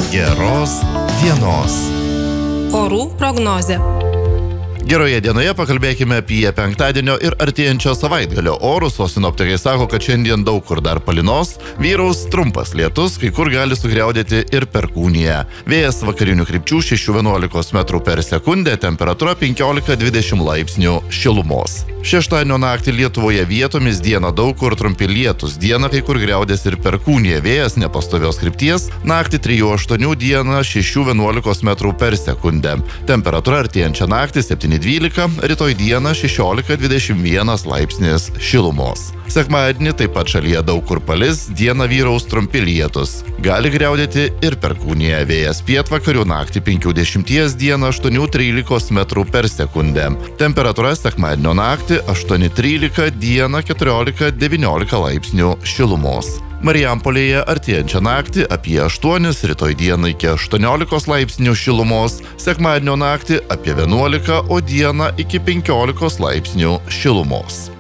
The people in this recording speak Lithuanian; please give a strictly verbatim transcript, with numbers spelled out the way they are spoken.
Geros dienos. Orų prognozė. Geroje dienoje pakalbėkime apie penktadienio ir artėjančio savaitgalio orus, o sinoptikai sako, kad šiandien daug kur dar palynos, vyraus trumpas lietus, kai kur gali sugriaudėti ir perkūnija. Vėjas vakarinių krypčių šeši vienuolika metrų per sekundę, temperatūra penkiolika dvidešimt laipsnių šilumos. Šeštadienio naktį Lietuvoje vietomis dieną daug kur trumpi lietus, dieną kai kur griaudės ir perkūnija, vėjas nepastovios krypties, naktį trijų aštuonių, dieną šeši vienuolika metrų per sekundę. Temperatūra artėjančią naktį septyni dvylika, rytoj dieną šešiolika dvidešimt vienas laipsnis šilumos. Sekmadienį taip pat šalyje daug kur palis, dieną vyraus trumpi lietus. Gali griaudėti ir perkūnija, vėjas pietvakarių naktį penki dešimt, dieną aštuoni trylika metrų per sekundę. Temperatūra sekmadienio naktį aštuoni trylika, dieną keturiolika devyniolika laipsnių šilumos. Marijampolėje artėjančią naktį apie aštuonis, rytoj dieną iki aštuoniolikos laipsnių šilumos, sekmadienio naktį apie vienuolika, o dieną iki penkiolikos laipsnių šilumos.